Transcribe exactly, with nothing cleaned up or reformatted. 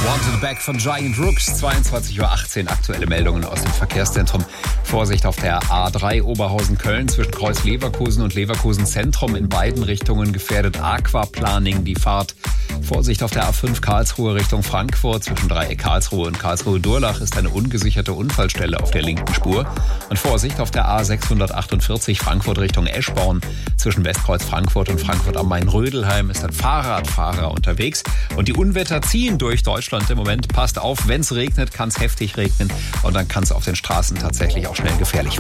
Wanted Back von Giant Rooks, zweiundzwanzig Uhr achtzehn, aktuelle Meldungen aus dem Verkehrszentrum. Vorsicht auf der A drei Oberhausen-Köln zwischen Kreuz Leverkusen und Leverkusen Zentrum, in beiden Richtungen gefährdet Aquaplaning die Fahrt. Vorsicht auf der A fünf Karlsruhe Richtung Frankfurt zwischen Dreieck Karlsruhe und Karlsruhe-Durlach ist eine ungesicherte Unfallstelle auf der linken Spur. Und Vorsicht auf der A sechshundertachtundvierzig Frankfurt Richtung Eschborn zwischen Westkreuz Frankfurt und Frankfurt am Main-Rödelheim ist ein Fahrradfahrer unterwegs. Und die Unwetter ziehen durch Deutschland im Moment. Passt auf, wenn es regnet, kann es heftig regnen und dann kann es auf den Straßen tatsächlich auch schnell gefährlich werden.